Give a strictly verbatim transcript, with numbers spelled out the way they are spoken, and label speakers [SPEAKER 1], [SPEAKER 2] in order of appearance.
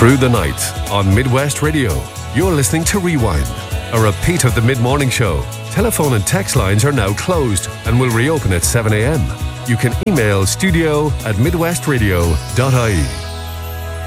[SPEAKER 1] through the night on Midwest Radio. You're listening to Rewind, a repeat of the mid-morning show. Telephone and text lines are now closed and will reopen at seven a.m. You can email studio at midwestradio dot I E.